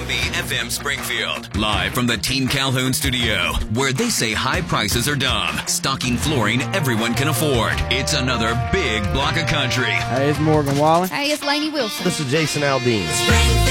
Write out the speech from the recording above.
WMB FM Springfield. Live from the Team Calhoun studio, where they say high prices are dumb, stocking flooring everyone can afford. It's another big block of country. Hey, it's Morgan Wallen. Hey, it's Lainey Wilson. This is Jason Aldean.